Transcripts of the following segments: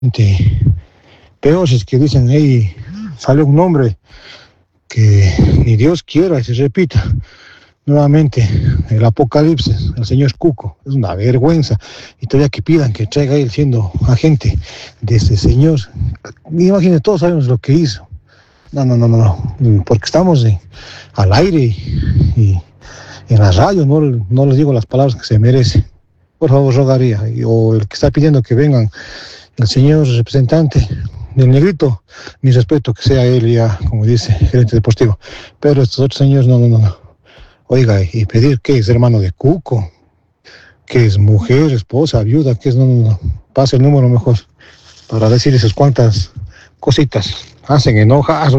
peores que dicen, hey, sale un nombre que ni Dios quiera y se repita nuevamente el apocalipsis, el señor Cuco. Es una vergüenza, y todavía que pidan que traiga él siendo agente de ese señor. Imagínense, todos sabemos lo que hizo. No, porque estamos al aire y en la radio, no les digo las palabras que se merece. Por favor, rogaría, o el que está pidiendo que vengan, el señor representante del negrito, mi respeto, que sea él ya, como dice, gerente deportivo. Pero estos otros señores, no. Oiga, y pedir que es hermano de Cuco, que es mujer, esposa, viuda, que es, no. Pase el número mejor, para decir esas cuantas cositas. Hacen enojas.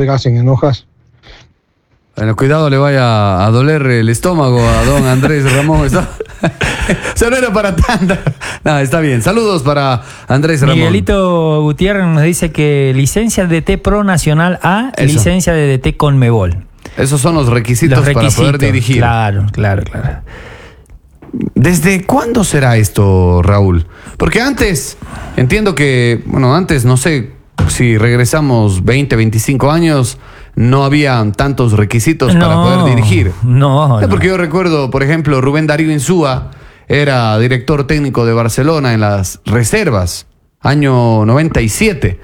Bueno, cuidado, le vaya a doler el estómago a don Andrés Ramón. Se no era para tanta. No, está bien. Saludos para Andrés Ramón. Miguelito Gutiérrez nos dice que licencia de DT Pro Nacional A, eso. Licencia de DT Conmebol. Esos son los requisitos para poder dirigir. Claro. ¿Desde cuándo será esto, Raúl? Porque antes, entiendo que, antes no sé si regresamos 20, 25 años, no había tantos requisitos para poder dirigir. No. Porque yo recuerdo, por ejemplo, Rubén Darío Insúa era director técnico de Barcelona en las reservas, año 97.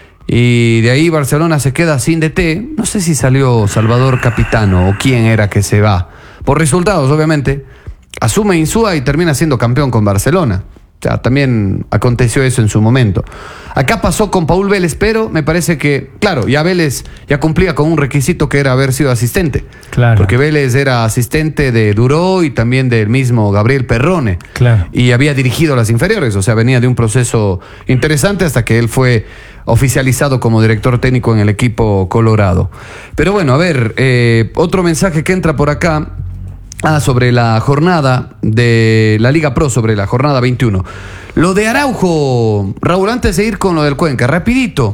Y de ahí Barcelona se queda sin DT. No sé si salió Salvador Capitano o quién era que se va. Por resultados, obviamente. Asume Insúa y termina siendo campeón con Barcelona. O sea, también aconteció eso en su momento. Acá pasó con Paul Vélez, pero me parece que, claro, ya Vélez ya cumplía con un requisito que era haber sido asistente. Claro. Porque Vélez era asistente de Duró y también del mismo Gabriel Perrone. Claro. Y había dirigido las inferiores, o sea, venía de un proceso interesante hasta que él fue oficializado como director técnico en el equipo colorado. Pero bueno, a ver, otro mensaje que entra por acá. Sobre la jornada de la Liga Pro, sobre la jornada 21. Lo de Araujo, Raúl, antes de ir con lo del Cuenca, rapidito.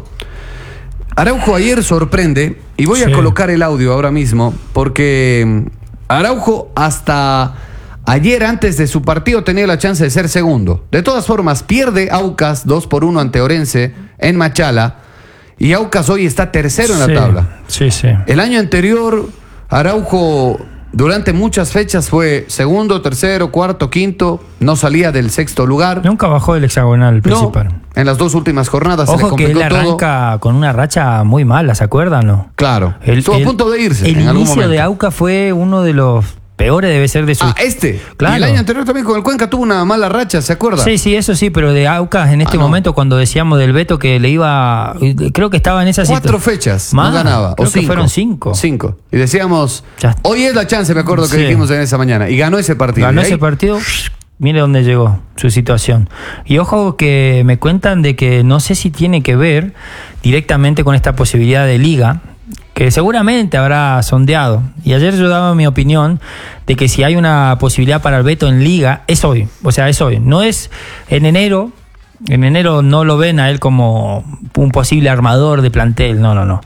Araujo ayer sorprende, y voy a colocar el audio ahora mismo, porque Araujo hasta ayer, antes de su partido, tenía la chance de ser segundo. De todas formas, pierde Aucas 2-1 ante Orense en Machala, y Aucas hoy está tercero en la tabla. Sí. El año anterior, Araujo durante muchas fechas fue segundo, tercero, cuarto, quinto, no salía del sexto lugar. Nunca bajó del hexagonal principal. No, en las dos últimas jornadas Ojo, se le complicó que él arranca todo con una racha muy mala, ¿se acuerdan? ¿No? Claro, estuvo a punto de irse el en algún inicio momento. De Aucas fue uno de los peores, debe ser de su... Claro. Y el año anterior también con el Cuenca tuvo una mala racha, ¿se acuerda? Sí, eso sí, pero de Aucas en este momento, cuando decíamos del Beto que le iba... Creo que estaba en esa situación. 4 fechas, más, no ganaba. Creo o 5. que fueron 5. 5. Y decíamos, hoy es la chance, me acuerdo que dijimos en esa mañana. Y ganó ese partido. Ganó ese partido, mire dónde llegó su situación. Y ojo que me cuentan de que no sé si tiene que ver directamente con esta posibilidad de liga, que seguramente habrá sondeado. Y ayer yo daba mi opinión de que si hay una posibilidad para el Beto en liga, es hoy. O sea, es hoy. No es en enero. En enero no lo ven a él como un posible armador de plantel. No.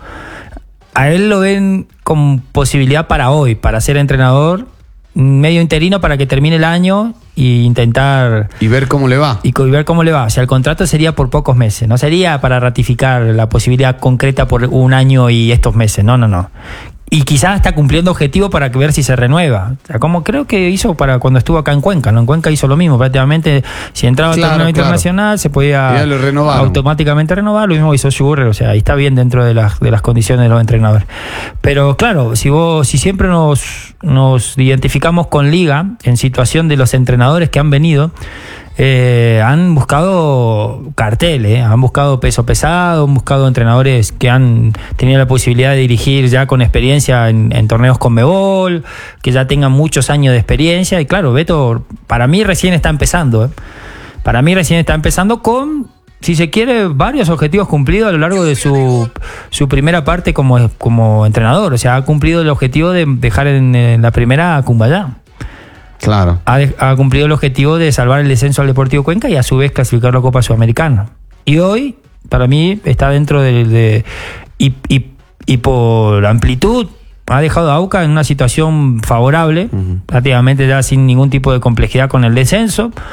A él lo ven como posibilidad para hoy, para ser entrenador medio interino para que termine el año e intentar... Y ver cómo le va. Y ver cómo le va. O sea, el contrato sería por pocos meses. No sería para ratificar la posibilidad concreta por un año y estos meses. No. Y quizás está cumpliendo objetivo para ver si se renueva. O sea, como creo que hizo para cuando estuvo acá en Cuenca, ¿no? En Cuenca hizo lo mismo, prácticamente. Si entraba al torneo internacional, se podía automáticamente renovar. Lo mismo hizo Schurrer, o sea, ahí está bien dentro de las condiciones de los entrenadores. Pero claro, si siempre nos identificamos con Liga, en situación de los entrenadores que han venido, han buscado cartel, han buscado peso pesado, han buscado entrenadores que han tenido la posibilidad de dirigir ya con experiencia en torneos Conmebol, que ya tengan muchos años de experiencia. Y claro, Beto, para mí recién está empezando. Para mí recién está empezando con, si se quiere, varios objetivos cumplidos a lo largo de su primera parte como entrenador. O sea, ha cumplido el objetivo de dejar en la primera a Cumbayá. Claro. Ha cumplido el objetivo de salvar el descenso al Deportivo Cuenca y a su vez clasificar la Copa Sudamericana. Y hoy, para mí, está dentro y por amplitud, ha dejado a Aucas en una situación favorable, prácticamente ya sin ningún tipo de complejidad con el descenso.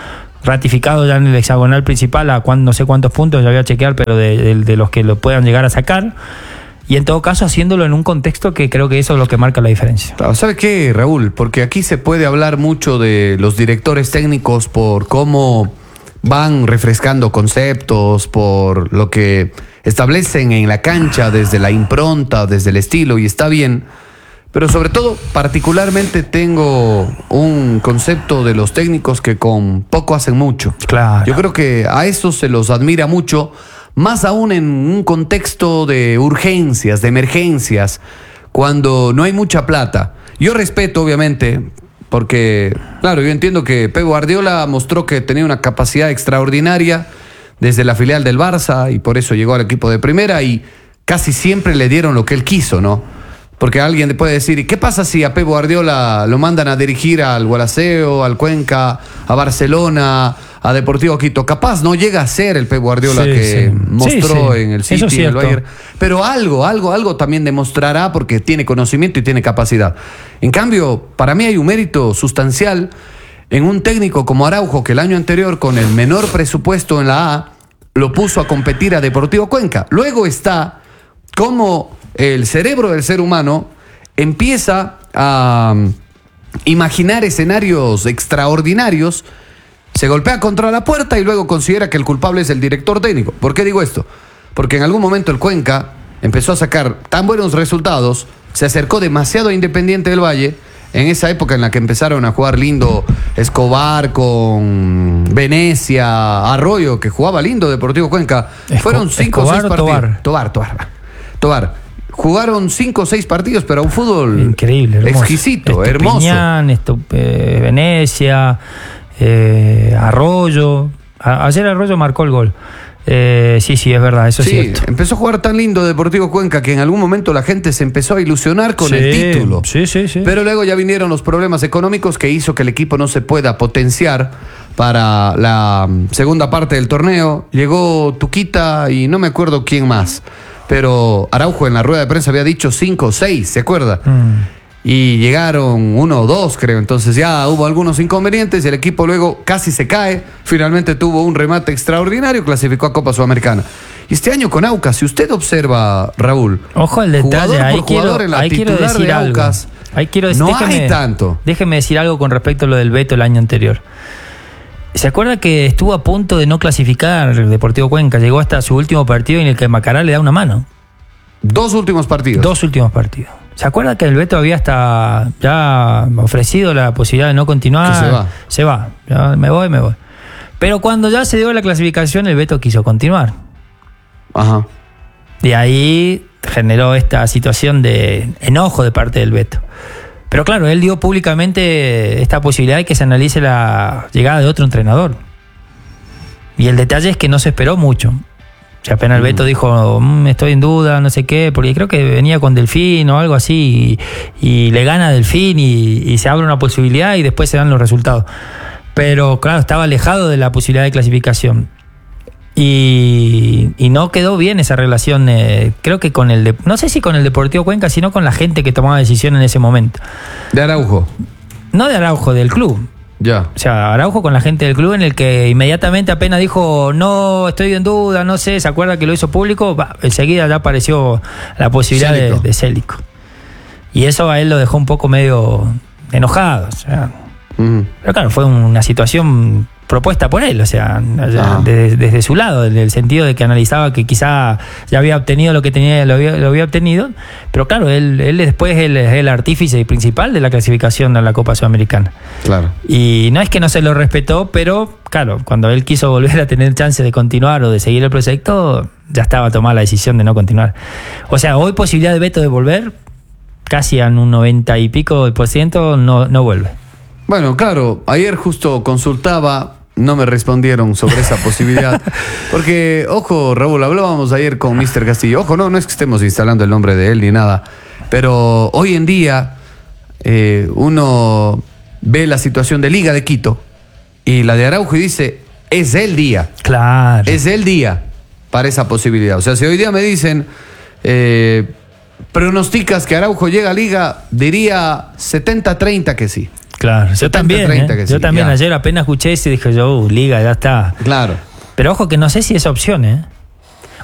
ratificado ya en el hexagonal principal a no sé cuántos puntos, ya voy a chequear, pero de los que lo puedan llegar a sacar. Y en todo caso haciéndolo en un contexto que creo que eso es lo que marca la diferencia. ¿Sabe qué, Raúl? Porque aquí se puede hablar mucho de los directores técnicos por cómo van refrescando conceptos, por lo que establecen en la cancha desde la impronta, desde el estilo, y está bien. Pero sobre todo, particularmente tengo un concepto de los técnicos que con poco hacen mucho. Claro. Yo creo que a esos se los admira mucho, más aún en un contexto de urgencias, de emergencias, cuando no hay mucha plata. Yo respeto, obviamente, porque, claro, yo entiendo que Pep Guardiola mostró que tenía una capacidad extraordinaria desde la filial del Barça y por eso llegó al equipo de primera y casi siempre le dieron lo que él quiso, ¿no? Porque alguien puede decir, ¿y qué pasa si a Pep Guardiola lo mandan a dirigir al Gualaceo, al Cuenca, a Barcelona, a Deportivo Quito? Capaz no llega a ser el Pep Guardiola que mostró en el City, en el Bayern. Pero algo también demostrará porque tiene conocimiento y tiene capacidad. En cambio, para mí hay un mérito sustancial en un técnico como Araujo, que el año anterior, con el menor presupuesto en la A, lo puso a competir a Deportivo Cuenca. Luego está como el cerebro del ser humano empieza a imaginar escenarios extraordinarios, se golpea contra la puerta y luego considera que el culpable es el director técnico. ¿Por qué digo esto? Porque en algún momento el Cuenca empezó a sacar tan buenos resultados, se acercó demasiado a Independiente del Valle, en esa época en la que empezaron a jugar lindo Escobar con Venecia, Arroyo, que jugaba lindo Deportivo Cuenca. Fueron 5 o 6 partidos. Tobar. Jugaron 5 o 6 partidos, pero un fútbol increíble, hermoso. Exquisito, hermoso. Piñán, Venecia, Arroyo. Ayer Arroyo marcó el gol. Sí, es verdad, eso es cierto. Empezó a jugar tan lindo Deportivo Cuenca que en algún momento la gente se empezó a ilusionar con el título. Sí. Pero luego ya vinieron los problemas económicos que hizo que el equipo no se pueda potenciar para la segunda parte del torneo. Llegó Tuquita y no me acuerdo quién más. Pero Araujo en la rueda de prensa había dicho 5 o 6, ¿se acuerda? Y llegaron 1 o 2, creo. Entonces ya hubo algunos inconvenientes y el equipo luego casi se cae. Finalmente tuvo un remate extraordinario, clasificó a Copa Sudamericana. Y este año con Aucas, si usted observa, Raúl, ojo el detalle, ahí quiero decir algo. Aucas, no hay tanto. Déjeme decir algo con respecto a lo del Beto el año anterior. ¿Se acuerda que estuvo a punto de no clasificar el Deportivo Cuenca? Llegó hasta su último partido en el que Macará le da una mano. 2 últimos partidos. ¿Se acuerda que el Beto había hasta ya ofrecido la posibilidad de no continuar? Que se va. Ya, me voy. Pero cuando ya se dio la clasificación, el Beto quiso continuar. Ajá. De ahí generó esta situación de enojo de parte del Beto. Pero claro, él dio públicamente esta posibilidad de que se analice la llegada de otro entrenador. Y el detalle es que no se esperó mucho. O sea, apenas el Beto dijo, estoy en duda, no sé qué, porque creo que venía con Delfín o algo así, y le gana Delfín y se abre una posibilidad y después se dan los resultados. Pero claro, estaba alejado de la posibilidad de clasificación. Y no quedó bien esa relación, creo que no sé si con el Deportivo Cuenca, sino con la gente que tomaba decisión en ese momento. ¿De Araujo? No de Araujo, del club. Ya. O sea, Araujo con la gente del club, en el que inmediatamente apenas dijo, no, estoy en duda, no sé, ¿se acuerda que lo hizo público? Enseguida ya apareció la posibilidad de Célico. Y eso a él lo dejó un poco medio enojado. O sea, pero claro, fue una situación propuesta por él, o sea, desde su lado, en el sentido de que analizaba que quizá ya había obtenido lo que tenía, lo había obtenido, pero claro, él después es el artífice principal de la clasificación a la Copa Sudamericana. Claro. Y no es que no se lo respetó, pero claro, cuando él quiso volver a tener chance de continuar o de seguir el proyecto, ya estaba tomada la decisión de no continuar. O sea, hoy posibilidad de Beto de volver, casi a un 90 y pico % no vuelve. Bueno, claro, ayer justo consultaba, no me respondieron sobre esa posibilidad. Porque, ojo, Raúl, hablábamos ayer con Mr. Castillo. Ojo, no es que estemos instalando el nombre de él ni nada. Pero hoy en día uno ve la situación de Liga de Quito y la de Araujo y dice, es el día. Claro. Es el día para esa posibilidad. O sea, si hoy día me dicen, pronosticas que Araujo llega a Liga, diría 70-30 que sí. Claro, yo 70, también. 30 que Yo sí, también ya. ayer apenas escuché eso y dije yo, Liga, ya está. Claro. Pero ojo que no sé si es opción,